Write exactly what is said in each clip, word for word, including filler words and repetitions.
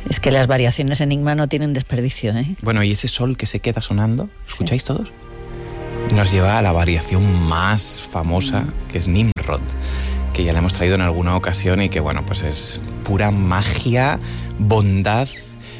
Es que las variaciones Enigma no tienen desperdicio, ¿eh? Bueno, y ese sol que se queda sonando, ¿escucháis sí. todos? Nos lleva a la variación más famosa, mm. que es Nimrod, que ya la hemos traído en alguna ocasión y que, bueno, pues es pura magia, bondad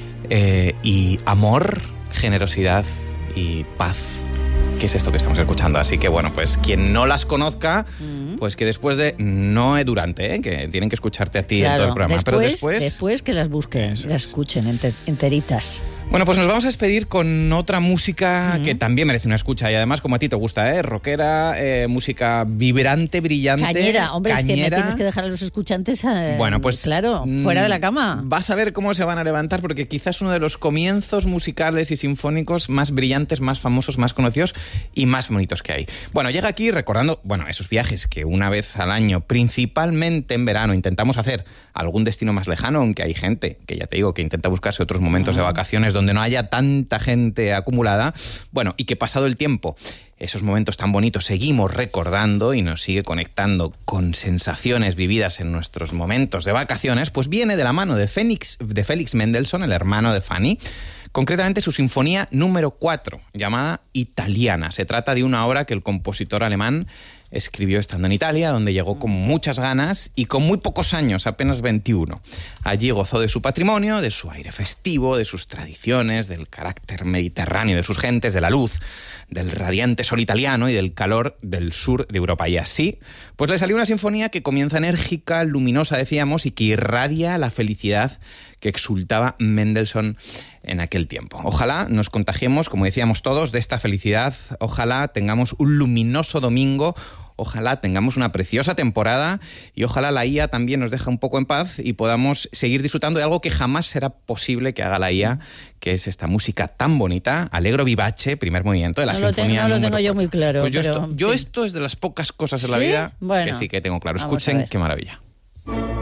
eh, y amor, generosidad y paz. ¿Qué es esto que estamos escuchando? Así que, bueno, pues quien no las conozca, mm. pues que después de... No es durante, ¿eh? Que tienen que escucharte a ti claro, en todo el programa. Después, pero después... Después que las busquen, las es. escuchen enter, enteritas. Bueno, pues nos vamos a despedir con otra música mm. que también merece una escucha y además, como a ti te gusta, ¿eh? Rockera, eh, música vibrante, brillante. Cañera, hombre, cañera. Es que me tienes que dejar a los escuchantes, eh, bueno, pues, claro, fuera de la cama. Vas a ver cómo se van a levantar porque quizás uno de los comienzos musicales y sinfónicos más brillantes, más famosos, más conocidos y más bonitos que hay. Bueno, llega aquí recordando, bueno, esos viajes que una vez al año, principalmente en verano, intentamos hacer a algún destino más lejano, aunque hay gente que ya te digo que intenta buscarse otros momentos ah. de vacaciones donde no haya tanta gente acumulada, bueno, y que pasado el tiempo, esos momentos tan bonitos seguimos recordando y nos sigue conectando con sensaciones vividas en nuestros momentos de vacaciones, pues viene de la mano de Félix, de Félix Mendelssohn, el hermano de Fanny, concretamente su sinfonía número cuatro, llamada Italiana. Se trata de una obra que el compositor alemán escribió estando en Italia, donde llegó con muchas ganas y con muy pocos años, apenas veintiuno. Allí gozó de su patrimonio, de su aire festivo, de sus tradiciones, del carácter mediterráneo de sus gentes, de la luz, del radiante sol italiano y del calor del sur de Europa. Y así, pues le salió una sinfonía que comienza enérgica, luminosa, decíamos, y que irradia la felicidad que exultaba Mendelssohn en aquel tiempo. Ojalá nos contagiemos, como decíamos todos, de esta felicidad. Ojalá tengamos un luminoso domingo. Ojalá tengamos una preciosa temporada y ojalá la I A también nos deje un poco en paz y podamos seguir disfrutando de algo que jamás será posible que haga la I A, que es esta música tan bonita, Allegro vivace, primer movimiento de la no sinfonía. Lo tengo, no lo tengo yo muy claro. Pues yo, pero, esto, yo esto es de las pocas cosas en ¿sí? la vida bueno, que sí que tengo claro. Escuchen qué maravilla.